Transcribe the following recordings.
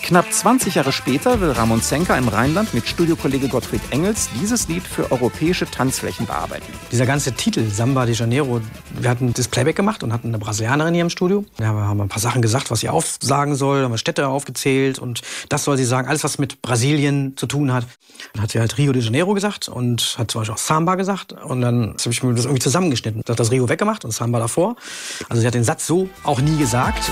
Knapp 20 Jahre später will Ramon Zenker im Rheinland mit Studiokollege Gottfried Engels dieses Lied für europäische Tanzflächen bearbeiten. Dieser ganze Titel, Samba de Janeiro, wir hatten das Playback gemacht und hatten eine Brasilianerin hier im Studio. Wir haben ein paar Sachen gesagt, was sie aufsagen soll, haben Städte aufgezählt und das soll sie sagen, alles was mit Brasilien zu tun hat. Dann hat sie halt Rio de Janeiro gesagt und hat zum Beispiel auch Samba gesagt und dann habe ich mir das irgendwie zusammengeschnitten. Sie hat das Rio weggemacht und Samba davor. Also sie hat den Satz so auch nie gesagt.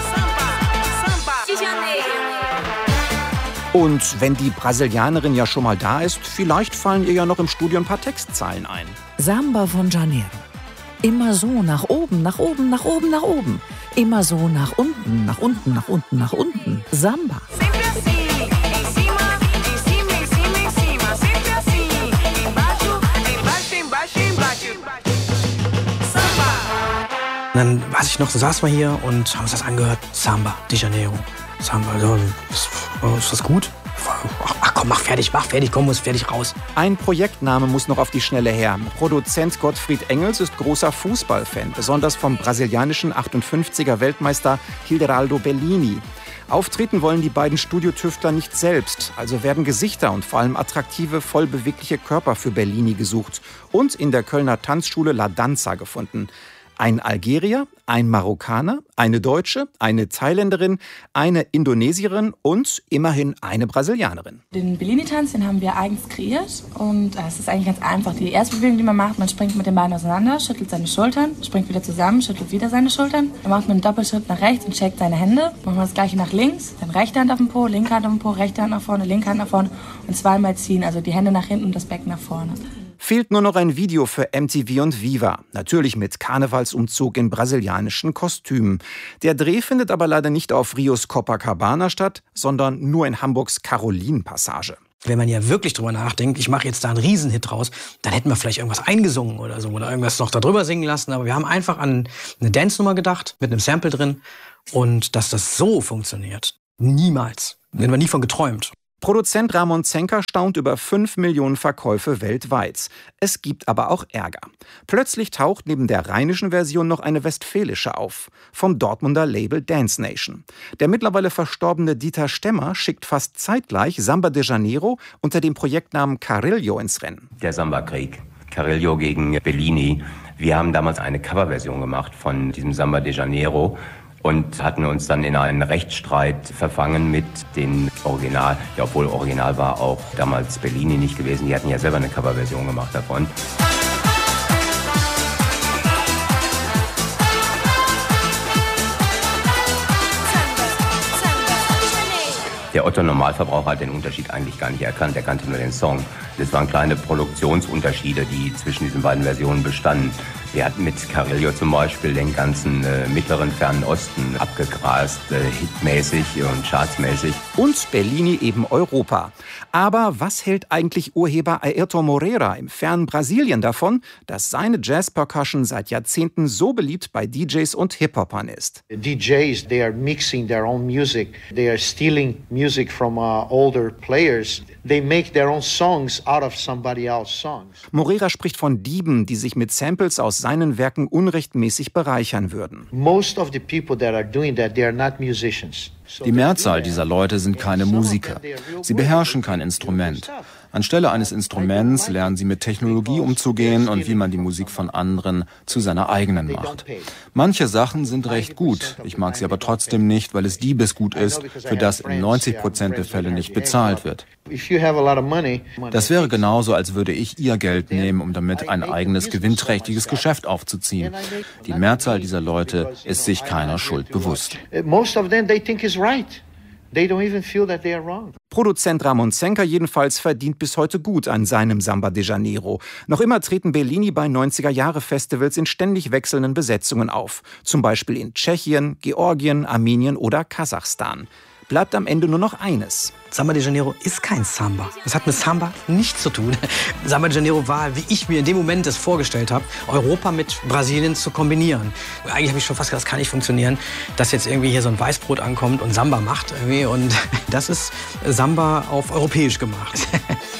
Und wenn die Brasilianerin ja schon mal da ist, vielleicht fallen ihr ja noch im Studio ein paar Textzeilen ein. Samba von Janeiro. Immer so nach oben, nach oben, nach oben, nach oben. Immer so nach unten, nach unten, nach unten, nach unten. Samba. Und dann weiß ich noch, saßen wir hier und haben uns das angehört. Samba de Janeiro. Samba, so, ist das gut? Ach komm, mach fertig, komm, muss fertig raus. Ein Projektname muss noch auf die Schnelle her. Produzent Gottfried Engels ist großer Fußballfan, besonders vom brasilianischen 58er Weltmeister Hilderaldo Bellini. Auftreten wollen die beiden Studiotüftler nicht selbst, also werden Gesichter und vor allem attraktive, vollbewegliche Körper für Bellini gesucht und in der Kölner Tanzschule La Danza gefunden. Ein Algerier, ein Marokkaner, eine Deutsche, eine Thailänderin, eine Indonesierin und immerhin eine Brasilianerin. Den Bellini-Tanz, den haben wir eigens kreiert und es ist eigentlich ganz einfach. Die erste Bewegung, die man macht, man springt mit den Beinen auseinander, schüttelt seine Schultern, springt wieder zusammen, schüttelt wieder seine Schultern. Dann macht man einen Doppelschritt nach rechts und checkt seine Hände. Machen wir das gleiche nach links, dann rechte Hand auf dem Po, linke Hand auf dem Po, rechte Hand nach vorne, linke Hand nach vorne und zweimal ziehen, also die Hände nach hinten und das Becken nach vorne. Fehlt nur noch ein Video für MTV und Viva. Natürlich mit Karnevalsumzug in brasilianischen Kostümen. Der Dreh findet aber leider nicht auf Rios Copacabana statt, sondern nur in Hamburgs Karolinenpassage. Wenn man ja wirklich drüber nachdenkt, ich mache jetzt da einen Riesenhit draus, dann hätten wir vielleicht irgendwas eingesungen oder so oder irgendwas noch darüber singen lassen. Aber wir haben einfach an eine Dance-Nummer gedacht, mit einem Sample drin. Und dass das so funktioniert, niemals. Hätten wir nie von geträumt. Produzent Ramon Zenker staunt über 5 Millionen Verkäufe weltweit. Es gibt aber auch Ärger. Plötzlich taucht neben der rheinischen Version noch eine westfälische auf. Vom Dortmunder Label Dance Nation. Der mittlerweile verstorbene Dieter Stemmer schickt fast zeitgleich Samba de Janeiro unter dem Projektnamen Carillo ins Rennen. Der Samba-Krieg. Carillo gegen Bellini. Wir haben damals eine Coverversion gemacht von diesem Samba de Janeiro. Und hatten uns dann in einen Rechtsstreit verfangen mit dem Original. Ja, obwohl Original war auch damals Bellini nicht gewesen. Die hatten ja selber eine Coverversion gemacht davon. Der Otto-Normalverbraucher hat den Unterschied eigentlich gar nicht erkannt. Er kannte nur den Song. Das waren kleine Produktionsunterschiede, die zwischen diesen beiden Versionen bestanden. Wir hatten mit Carillo zum Beispiel den ganzen mittleren Fernen Osten abgegrast, hitmäßig und chartsmäßig. Und Bellini eben Europa. Aber was hält eigentlich Urheber Ayrton Moreira im fernen Brasilien davon, dass seine Jazz-Percussion seit Jahrzehnten so beliebt bei DJs und Hip-Hopern ist? DJs, they are mixing their own music. They are stealing music from older players. They make their own songs out of somebody else's songs. Moreira spricht von Dieben, die sich mit Samples aus seinen Werken unrechtmäßig bereichern würden. Most of the people that are doing that, they are not musicians. Die Mehrzahl dieser Leute sind keine Musiker. Sie beherrschen kein Instrument. Anstelle eines Instruments lernen sie mit Technologie umzugehen und wie man die Musik von anderen zu seiner eigenen macht. Manche Sachen sind recht gut. Ich mag sie aber trotzdem nicht, weil es Diebesgut ist, für das in 90% der Fälle nicht bezahlt wird. Das wäre genauso, als würde ich ihr Geld nehmen, um damit ein eigenes gewinnträchtiges Geschäft aufzuziehen. Die Mehrzahl dieser Leute ist sich keiner Schuld bewusst. Produzent Ramon Zenker jedenfalls verdient bis heute gut an seinem Samba de Janeiro. Noch immer treten Bellini bei 90er-Jahre-Festivals in ständig wechselnden Besetzungen auf. Zum Beispiel in Tschechien, Georgien, Armenien oder Kasachstan. Bleibt am Ende nur noch eines. Samba de Janeiro ist kein Samba. Das hat mit Samba nichts zu tun. Samba de Janeiro war, wie ich mir in dem Moment das vorgestellt habe, Europa mit Brasilien zu kombinieren. Eigentlich habe ich schon fast gedacht, das kann nicht funktionieren, dass jetzt irgendwie hier so ein Weißbrot ankommt und Samba macht irgendwie. Und das ist Samba auf europäisch gemacht.